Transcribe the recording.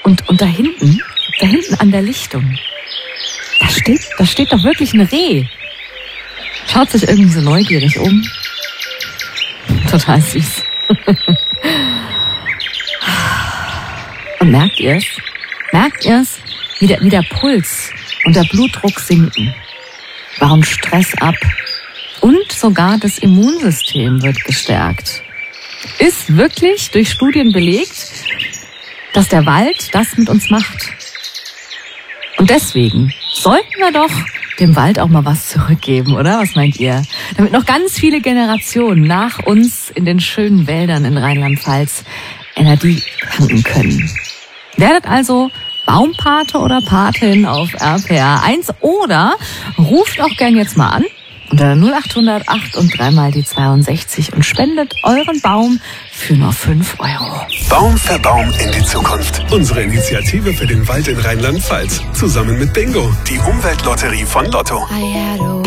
Und da hinten an der Lichtung, da steht doch wirklich ein Reh. Schaut sich irgendwie so neugierig um. Total süß. Und merkt ihr's? Wie der Puls und der Blutdruck sinken. Bauen Stress ab. Und sogar das Immunsystem wird gestärkt. Ist wirklich durch Studien belegt, dass der Wald das mit uns macht. Und deswegen sollten wir doch dem Wald auch mal was zurückgeben, oder? Was meint ihr? Damit noch ganz viele Generationen nach uns in den schönen Wäldern in Rheinland-Pfalz Energie tanken können. Werdet also Baumpate oder Patin auf RPR 1 oder ruft auch gern jetzt mal an unter 0800 8 und 3 mal die 62 und spendet euren Baum für nur 5 Euro. Baum für Baum in die Zukunft. Unsere Initiative für den Wald in Rheinland-Pfalz. Zusammen mit Bingo, die Umweltlotterie von Lotto.